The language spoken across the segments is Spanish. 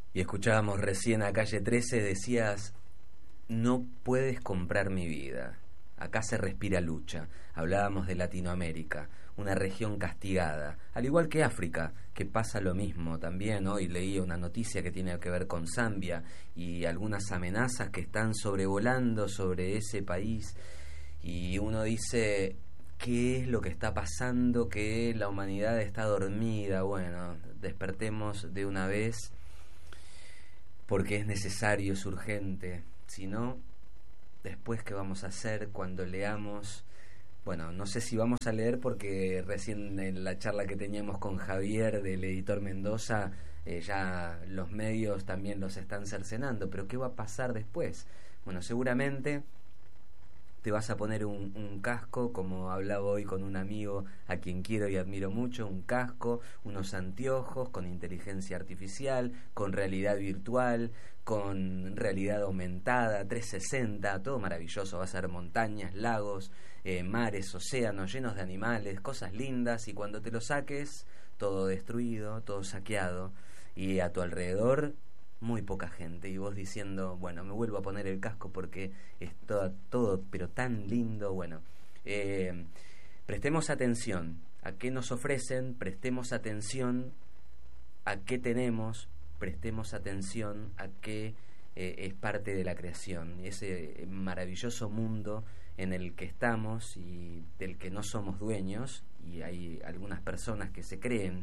Y escuchábamos recién a Calle 13, decías, no puedes comprar mi vida. Acá se respira lucha. Hablábamos de Latinoamérica, una región castigada, al igual que África, que pasa lo mismo también. Hoy leía una noticia que tiene que ver con Zambia y algunas amenazas que están sobrevolando sobre ese país. Y uno dice, ¿qué es lo que está pasando? Que la humanidad está dormida. Bueno, despertemos de una vez porque es necesario, es urgente. Si no, después qué vamos a hacer cuando leamos. Bueno, no sé si vamos a leer porque recién en la charla que teníamos con Javier del editor Mendoza, ya los medios también los están cercenando, pero ¿qué va a pasar después? Bueno, seguramente te vas a poner un casco, como hablaba hoy con un amigo a quien quiero y admiro mucho, un casco, unos anteojos con inteligencia artificial, con realidad virtual, con realidad aumentada, 360, todo maravilloso, va a ser montañas, lagos, mares, océanos llenos de animales, cosas lindas, y cuando te lo saques, todo destruido, todo saqueado, y a tu alrededor muy poca gente, y vos diciendo, bueno, me vuelvo a poner el casco porque es todo pero tan lindo. Bueno, prestemos atención a qué nos ofrecen, prestemos atención a qué tenemos, prestemos atención a qué es parte de la creación, ese maravilloso mundo en el que estamos y del que no somos dueños, y hay algunas personas que se creen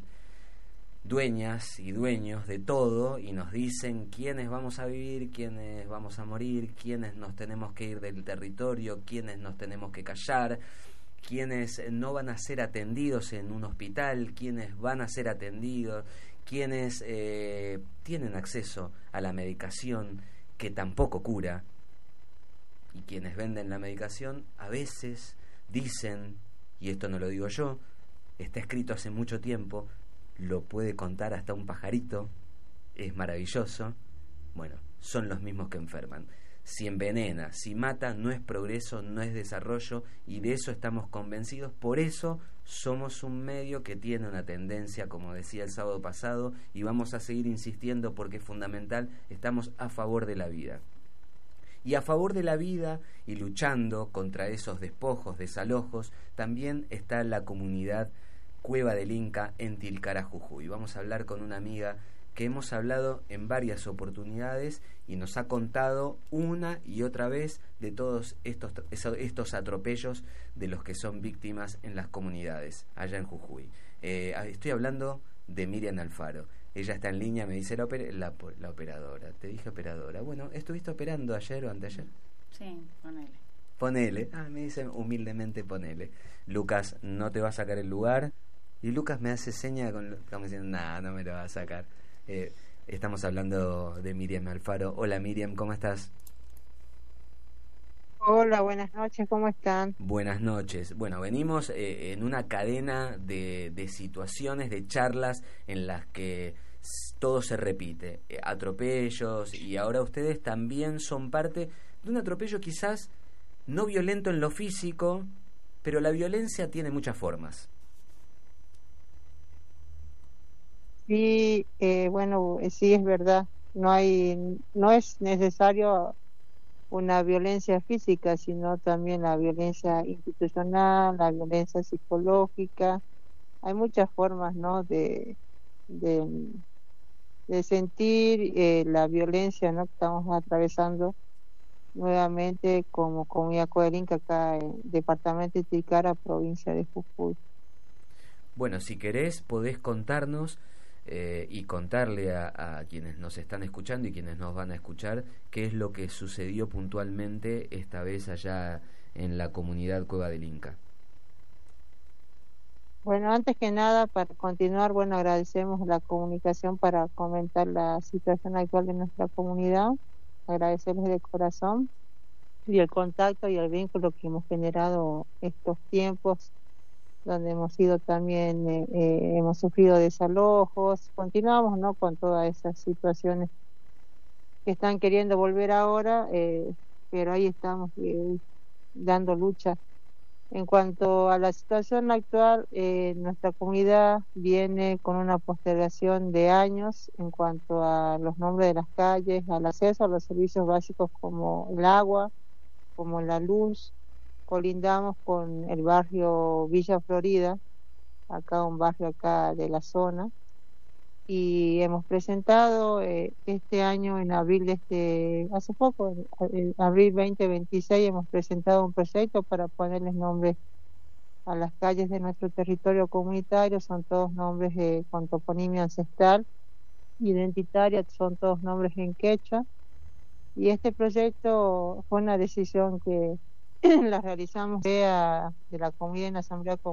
dueñas y dueños de todo y nos dicen quiénes vamos a vivir, quiénes vamos a morir, quiénes nos tenemos que ir del territorio, quiénes nos tenemos que callar, quiénes no van a ser atendidos en un hospital, quiénes van a ser atendidos, quiénes tienen acceso a la medicación que tampoco cura, y quienes venden la medicación a veces dicen, y esto no lo digo yo, está escrito hace mucho tiempo, lo puede contar hasta un pajarito, es maravilloso. Bueno, son los mismos que enferman. Si envenena, si mata, no es progreso, no es desarrollo, y de eso estamos convencidos. Por eso somos un medio que tiene una tendencia, como decía el sábado pasado, y vamos a seguir insistiendo porque es fundamental. Estamos a favor de la vida. Y a favor de la vida y luchando contra esos despojos, desalojos, también está la comunidad Cueva del Inca en Tilcara, Jujuy. Vamos a hablar con una amiga que hemos hablado en varias oportunidades y nos ha contado una y otra vez de todos estos atropellos de los que son víctimas en las comunidades allá en Jujuy. Estoy hablando de Miriam Alfaro. Ella está en línea, me dice la operadora. Te dije operadora. Bueno, ¿estuviste operando ayer o anteayer? Sí, ponele. Ponele. Me dicen humildemente ponele. Lucas no te va a sacar el lugar. Y Lucas me hace seña como diciendo, no me lo va a sacar. Estamos hablando de Miriam Alfaro. Hola Miriam, ¿cómo estás? Hola, buenas noches, ¿cómo están? Buenas noches. Bueno, venimos en una cadena de situaciones, de charlas en las que todo se repite. Atropellos, y ahora ustedes también son parte de un atropello quizás no violento en lo físico, pero la violencia tiene muchas formas. Sí, bueno, sí es verdad, no es necesario una violencia física, sino también la violencia institucional, la violencia psicológica. Hay muchas formas, ¿no? de, de sentir la violencia, ¿no? Que estamos atravesando nuevamente como comunidad coelinca acá en departamento de Tilcara, provincia de Jujuy. Bueno, si querés podés contarnos y contarle a quienes nos están escuchando y quienes nos van a escuchar qué es lo que sucedió puntualmente esta vez allá en la comunidad Cueva del Inca. Bueno, antes que nada, para continuar, bueno, agradecemos la comunicación para comentar la situación actual de nuestra comunidad, agradecerles de corazón y el contacto y el vínculo que hemos generado estos tiempos donde hemos sido también, hemos sufrido desalojos, continuamos, ¿no? Con todas esas situaciones que están queriendo volver ahora, pero ahí estamos dando lucha En cuanto a la situación actual, nuestra comunidad viene con una postergación de años en cuanto a los nombres de las calles, al acceso a los servicios básicos como el agua, como la luz. Colindamos con el barrio Villa Florida, acá un barrio acá de la zona, y hemos presentado este año en abril hace poco, en abril 2026, hemos presentado un proyecto para ponerles nombres a las calles de nuestro territorio comunitario. Son todos nombres con toponimia ancestral, identitaria, son todos nombres en quechua, y este proyecto fue una decisión que la realizamos de la comunidad en la Asamblea Comunitaria